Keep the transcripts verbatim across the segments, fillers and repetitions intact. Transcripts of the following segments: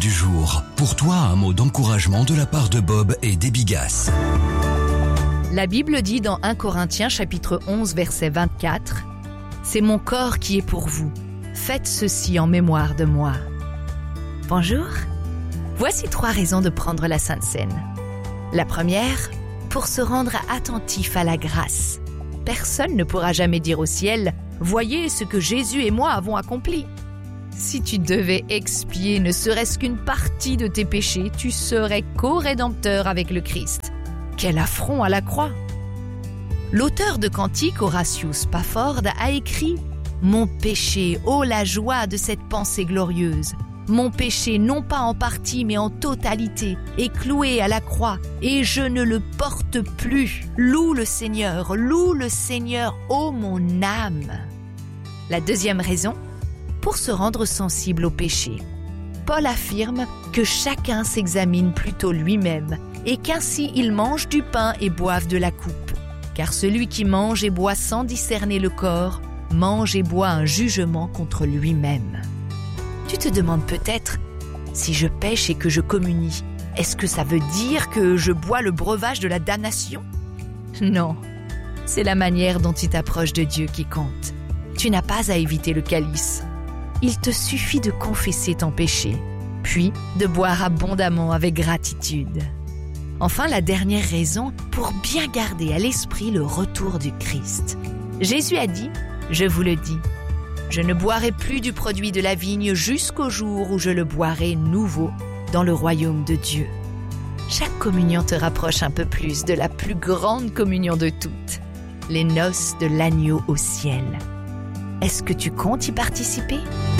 du jour. Pour toi, un mot d'encouragement de la part de Bob et d'Ebi Gass. La Bible dit dans premier Corinthiens chapitre onze verset vingt-quatre « C'est mon corps qui est pour vous. Faites ceci en mémoire de moi. » Bonjour. Voici trois raisons de prendre la Sainte Seine. La première, pour se rendre attentif à la grâce. Personne ne pourra jamais dire au ciel « Voyez ce que Jésus et moi avons accompli ». Si tu devais expier ne serait-ce qu'une partie de tes péchés, tu serais co-rédempteur avec le Christ. Quel affront à la croix! L'auteur de Cantique, Horatius Spafford, a écrit « Mon péché, ô la joie de cette pensée glorieuse ! Mon péché, non pas en partie, mais en totalité, est cloué à la croix, et je ne le porte plus. Loue le Seigneur, loue le Seigneur, ô mon âme !» La deuxième raison, pour se rendre sensible au péché. Paul affirme que chacun s'examine plutôt lui-même et qu'ainsi il mange du pain et boive de la coupe. Car celui qui mange et boit sans discerner le corps, mange et boit un jugement contre lui-même. Tu te demandes peut-être, si je pêche et que je communie, est-ce que ça veut dire que je bois le breuvage de la damnation? Non, c'est la manière dont tu t'approches de Dieu qui compte. Tu n'as pas à éviter le calice. Il te suffit de confesser ton péché, puis de boire abondamment avec gratitude. Enfin, la dernière raison, pour bien garder à l'esprit le retour du Christ. Jésus a dit, je vous le dis, je ne boirai plus du produit de la vigne jusqu'au jour où je le boirai nouveau dans le royaume de Dieu. Chaque communion te rapproche un peu plus de la plus grande communion de toutes, les noces de l'agneau au ciel. Est-ce que tu comptes y participer?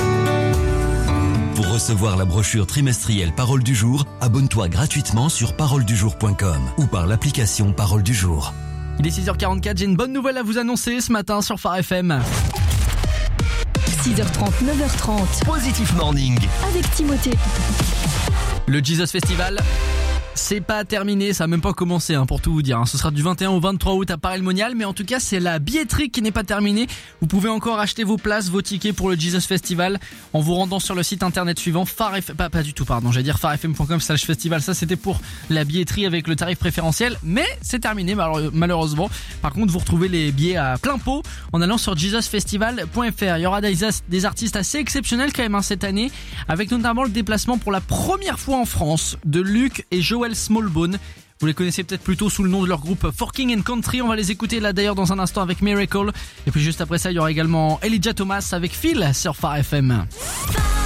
Pour recevoir la brochure trimestrielle Parole du jour, abonne-toi gratuitement sur parole du jour point com ou par l'application Parole du jour. Il est six heures quarante-quatre, j'ai une bonne nouvelle à vous annoncer ce matin sur Phare F M. six heures trente, neuf heures trente. Positive Morning. Avec Timothée. Le Jesus Festival, c'est pas terminé, ça a même pas commencé hein, pour tout vous dire. Hein. Ce sera du vingt et un au vingt-trois août à Paray-le-Monial, mais en tout cas c'est la billetterie qui n'est pas terminée. Vous pouvez encore acheter vos places, vos tickets pour le Jesus Festival en vous rendant sur le site internet suivant, Phare F M, pas, pas du tout pardon, j'allais dire phare f m point com slash festival, ça c'était pour la billetterie avec le tarif préférentiel, mais c'est terminé malheureusement. Par contre vous retrouvez les billets à plein pot en allant sur jesus festival point f r. Il y aura des, des artistes assez exceptionnels quand même hein, cette année, avec notamment le déplacement pour la première fois en France de Luc et Joel Smallbone. Vous les connaissez peut-être plutôt sous le nom de leur groupe Forking and Country. On va les écouter là d'ailleurs dans un instant avec Miracle. Et puis juste après ça, il y aura également Elijah Thomas avec Phil sur Phare F M.